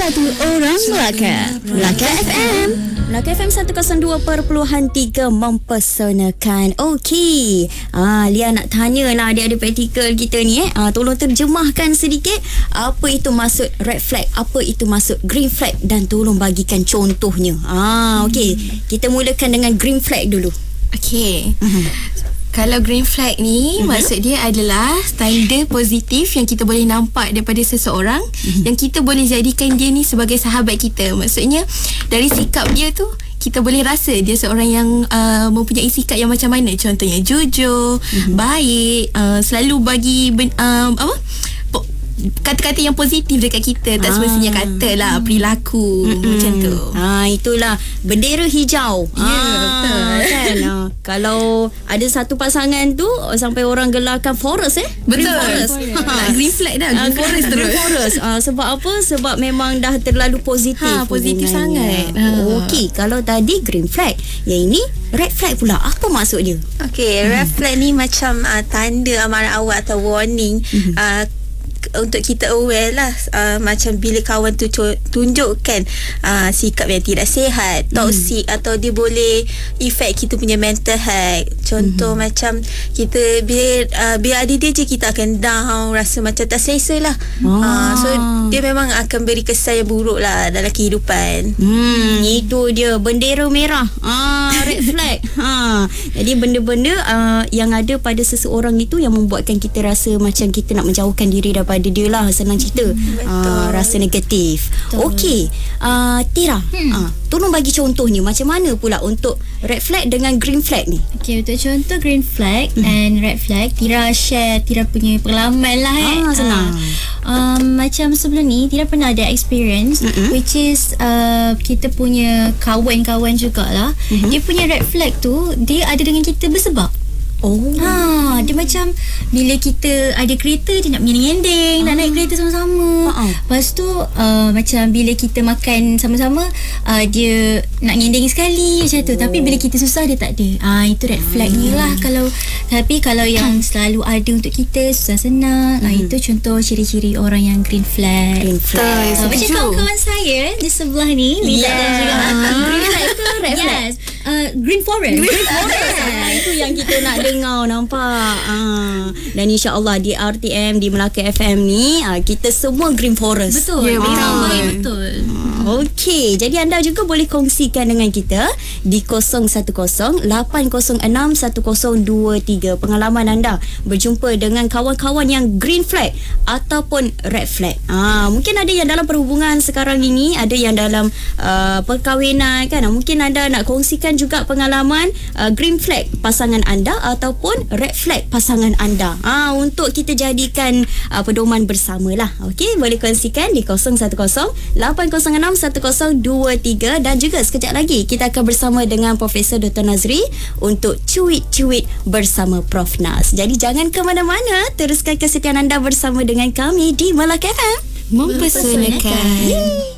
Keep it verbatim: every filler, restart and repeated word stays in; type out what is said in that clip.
Satu orang Melaka. Melaka F M. Melaka F M seratus dua perpuluhan tiga mempesonakan. Okey. Ah, Lia nak tanya lah adik-adik praktikal kita ni eh. Ah, tolong terjemahkan sedikit apa itu maksud red flag, apa itu maksud green flag dan tolong bagikan contohnya. Ah, okey. Kita mulakan dengan green flag dulu. Okey. Uh-huh. Kalau green flag ni, uh-huh. maksud dia adalah tanda positif yang kita boleh nampak daripada seseorang, uh-huh. yang kita boleh jadikan dia ni sebagai sahabat kita. Maksudnya dari sikap dia tu kita boleh rasa dia seorang yang uh, mempunyai sikap yang macam mana. Contohnya jujur, uh-huh. baik, uh, selalu bagi ben, um, apa kata-kata yang positif dekat kita. Tak ah. semestinya kata lah perilaku. Mm-mm. Macam tu. Ha, itulah bendera hijau. Ya, yeah, betul kan? Ha, kalau ada satu pasangan tu sampai orang gelarkan forest eh. Betul. Green forest. Ha, green flag dah. Green ha, forest terus. Green forest. Ha, sebab apa? Sebab memang dah terlalu positif. Ha, positif sangat. Ha. Okey, kalau tadi green flag, yang ini red flag pula. Apa maksud dia? Okey, red flag ni macam uh, tanda amaran awal atau warning. Mm-hmm. Uh, untuk kita aware lah, uh, macam bila kawan tu tunjukkan uh, sikap yang tidak sihat, toksik, mm. atau dia boleh effect kita punya mental health. Contoh mm. macam kita bila uh, bila ada dia je kita akan down, rasa macam tak selesa lah. ah. uh, So dia memang akan beri kesan yang buruk lah dalam kehidupan. Hmm, itu dia bendera merah. Ah, red flag. Ha, jadi benda-benda uh, yang ada pada seseorang itu yang membuatkan kita rasa macam kita nak menjauhkan diri daripada dia lah, senang cerita. Hmm, uh, rasa negatif. Okey, uh, Tira, hmm. uh, tolong bagi contohnya macam mana pula untuk red flag dengan green flag ni. Okey, untuk contoh green flag hmm. and red flag, Tira share Tira punya pengalaman lah eh. Ah, senang. Uh, um, macam sebelum ni Tira pernah ada experience, mm-hmm. which is uh, kita punya kawan-kawan jugalah, mm-hmm. dia punya red flag tu dia ada dengan kita bersebab. Oh. Ha, dia macam bila kita ada kereta dia nak menyending, ah. nak naik kereta sama-sama. Ah. Lepas tu uh, macam bila kita makan sama-sama uh, dia nak nyending sekali macam tu. Oh. Tapi bila kita susah dia tak ada. Ah, itu red flag hmm. ni lah. Kalau tapi kalau yang selalu ada untuk kita susah senang, hmm. ah, itu contoh ciri-ciri orang yang green flag. Green flag. Uh, macam kawan-kawan saya di sebelah ni, Lila yeah. dan juga uh, green flag ke red flag? Yes. Uh, green forest. Green forest. ah, itu yang kita nak dengar, nampak. Ah, dan insya-Allah di R T M, di Melaka F M ni, ah, kita semua green forest. Betul. Ya, betul. Ah, betul. Okey, jadi anda juga boleh kongsikan dengan kita di kosong satu kosong lapan kosong enam satu kosong dua tiga pengalaman anda berjumpa dengan kawan-kawan yang green flag ataupun red flag. Ah, mungkin ada yang dalam perhubungan sekarang ini, ada yang dalam uh, perkahwinan kan. Mungkin anda nak kongsikan juga pengalaman uh, green flag pasangan anda ataupun red flag pasangan anda. Ah, untuk kita jadikan uh, pedoman bersamalah. Okey, boleh kongsikan di kosong satu kosong lapan kosong enam satu kosong dua tiga dan juga sekejap lagi kita akan bersama dengan Profesor Doktor Nazri untuk cuit-cuit bersama Prof Nas. Jadi jangan ke mana-mana, teruskan kesetiaan anda bersama dengan kami di Melaka F M. Mempesonakan.